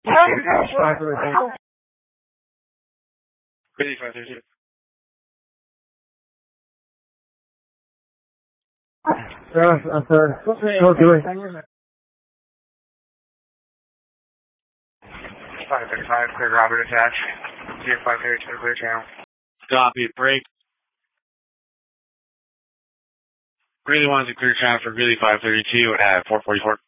Really 532. I'm sorry. Okay. 535, clear Robert attached. 0532, clear channel. Copy, break. Really wanted to clear channel for Really 532 at 444.